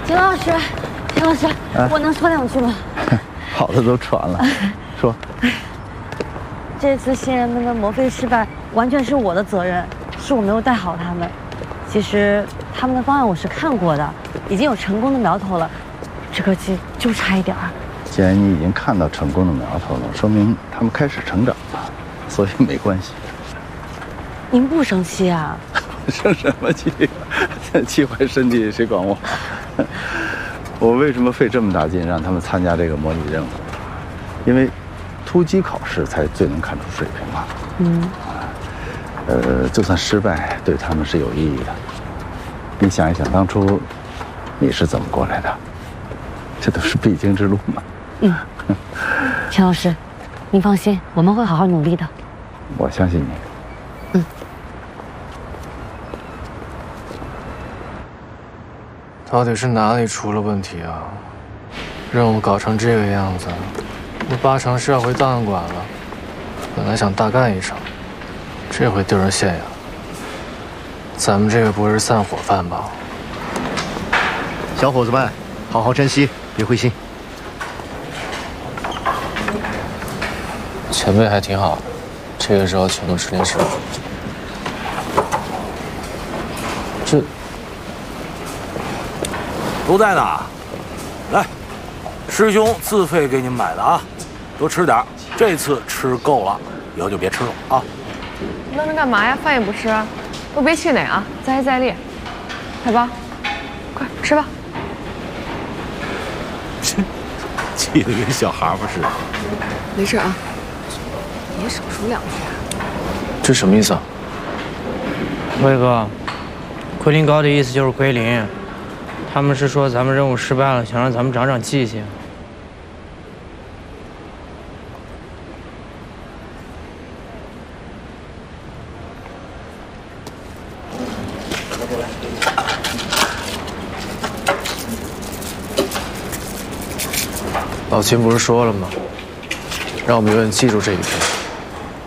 田老师，田老师，我能说两句吗？ 好的都传了，说。 这次新人们的磨飞失败，完全是我的责任，是我没有带好他们。其实他们的方案我是看过的，已经有成功的苗头了，这颗鸡就差一点儿。 既然你已经看到成功的苗头了，说明他们开始成长了，所以没关系。 您不生气啊？ 生什么气？气坏身体谁管我？我为什么费这么大劲让他们参加这个模拟任务？因为突击考试才最能看出水平嘛。就算失败，对他们是有意义的。你想一想，当初你是怎么过来的？这都是必经之路嘛。 田老师，您放心，我们会好好努力的。 我相信你。 到底是哪里出了问题啊？任务搞成这个样子，我八成是要回档案馆了。本来想大干一场，这回丢人现眼。咱们这个不会是散伙饭吧？ 小伙子们，好好珍惜，别灰心。 前辈还挺好的，这个时候请我吃零食。这都在呢，来，师兄自费给你们买的啊，多吃点，这次吃够了，以后就别吃了啊。 愣着干嘛呀？饭也不吃，都别气馁啊，再接再厉。海豹，快吃吧。 气得跟小孩不似的。 没事啊，你也少说两句啊。 这什么意思啊？ 魏哥，奎林高的意思就是归零。他们是说咱们任务失败了，想让咱们长长记性。 老秦不是说了吗？让我们永远记住这一天。